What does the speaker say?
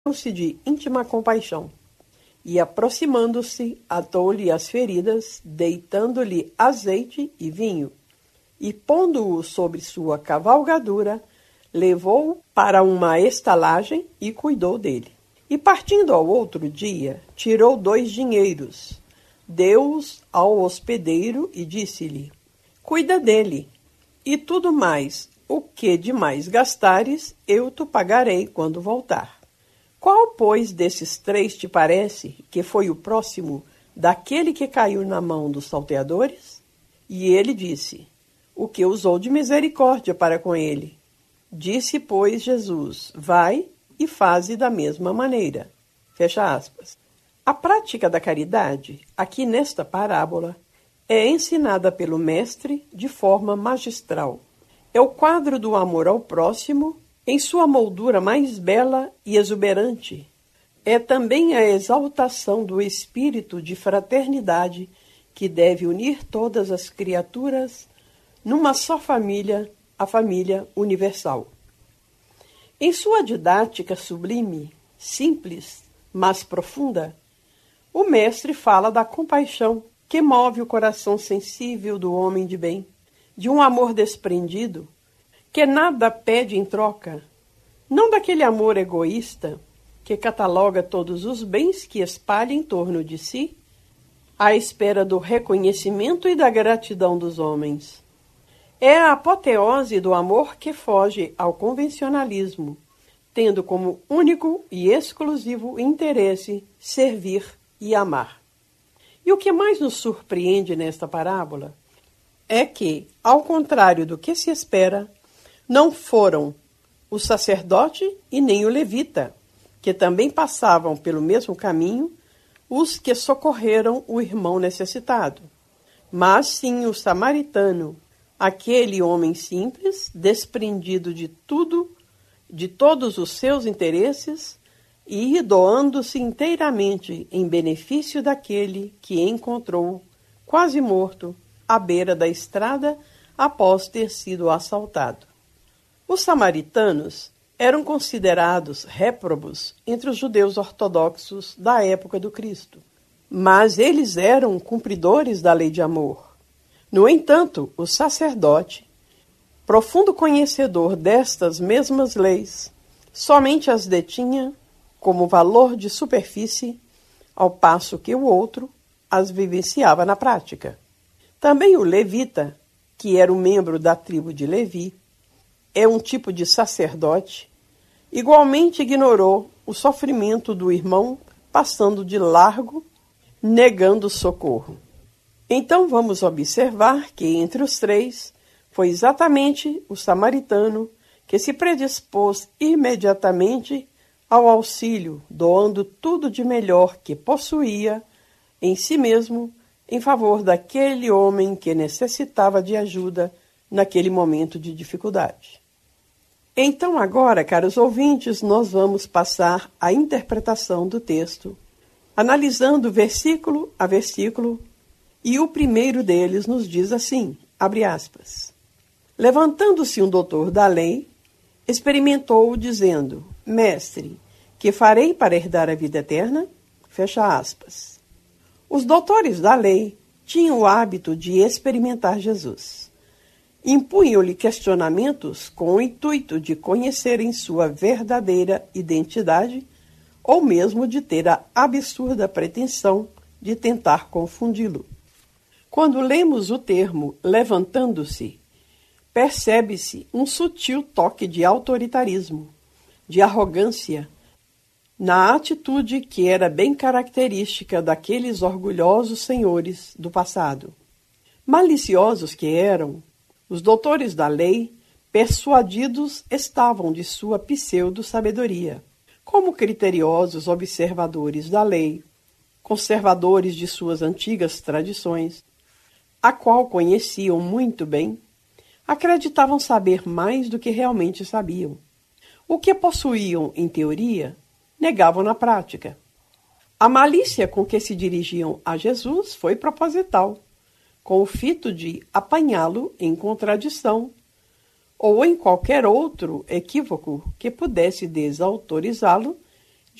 se de íntima compaixão, e aproximando-se, atou-lhe as feridas, deitando-lhe azeite e vinho, e pondo-o sobre sua cavalgadura, levou-o para uma estalagem e cuidou dele. E partindo ao outro dia, tirou 2 dinheiros, deu-os ao hospedeiro e disse-lhe: cuida dele, e tudo mais, o que demais gastares, eu te pagarei quando voltar. Qual, pois, desses 3 te parece que foi o próximo daquele que caiu na mão dos salteadores? E ele disse: o que usou de misericórdia para com ele. Disse, pois, Jesus: vai e faze da mesma maneira. Fecha aspas. A prática da caridade, aqui nesta parábola, é ensinada pelo Mestre de forma magistral. É o quadro do amor ao próximo em sua moldura mais bela e exuberante. É também a exaltação do espírito de fraternidade que deve unir todas as criaturas numa só família, a família universal. Em sua didática sublime, simples, mas profunda, o Mestre fala da compaixão que move o coração sensível do homem de bem, de um amor desprendido, que nada pede em troca, não daquele amor egoísta que cataloga todos os bens que espalha em torno de si, à espera do reconhecimento e da gratidão dos homens. É a apoteose do amor que foge ao convencionalismo, tendo como único e exclusivo interesse servir e amar. E o que mais nos surpreende nesta parábola é que, ao contrário do que se espera, não foram o sacerdote e nem o levita, que também passavam pelo mesmo caminho, os que socorreram o irmão necessitado, mas sim o samaritano, aquele homem simples, desprendido de tudo, de todos os seus interesses, e doando-se inteiramente em benefício daquele que encontrou, quase morto, à beira da estrada após ter sido assaltado. Os samaritanos eram considerados réprobos entre os judeus ortodoxos da época do Cristo, mas eles eram cumpridores da lei de amor. No entanto, o sacerdote, profundo conhecedor destas mesmas leis, somente as detinha como valor de superfície, ao passo que o outro as vivenciava na prática. Também o levita, que era um membro da tribo de Levi, é um tipo de sacerdote, igualmente ignorou o sofrimento do irmão, passando de largo, negando socorro. Então vamos observar que entre os 3 foi exatamente o samaritano que se predispôs imediatamente ao auxílio, doando tudo de melhor que possuía em si mesmo em favor daquele homem que necessitava de ajuda naquele momento de dificuldade. Então agora, caros ouvintes, nós vamos passar à interpretação do texto, analisando versículo a versículo, e o primeiro deles nos diz assim, abre aspas: levantando-se um doutor da lei, experimentou-o dizendo: mestre, que farei para herdar a vida eterna? Fecha aspas. Os doutores da lei tinham o hábito de experimentar Jesus. Impunham-lhe questionamentos com o intuito de conhecerem sua verdadeira identidade ou mesmo de ter a absurda pretensão de tentar confundi-lo. Quando lemos o termo levantando-se, percebe-se um sutil toque de autoritarismo, de arrogância, na atitude que era bem característica daqueles orgulhosos senhores do passado. Maliciosos que eram, os doutores da lei, persuadidos estavam de sua pseudo-sabedoria, como criteriosos observadores da lei, conservadores de suas antigas tradições, a qual conheciam muito bem, acreditavam saber mais do que realmente sabiam. O que possuíam em teoria, negavam na prática. A malícia com que se dirigiam a Jesus foi proposital, com o fito de apanhá-lo em contradição ou em qualquer outro equívoco que pudesse desautorizá-lo